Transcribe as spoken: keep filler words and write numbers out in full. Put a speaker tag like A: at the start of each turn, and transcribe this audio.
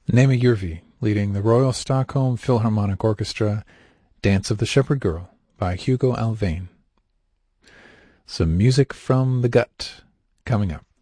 A: Nema Jurvi, leading the Royal Stockholm Philharmonic Orchestra, Dance of the Shepherd Girl by Hugo Alvain. Some music from the gut coming up.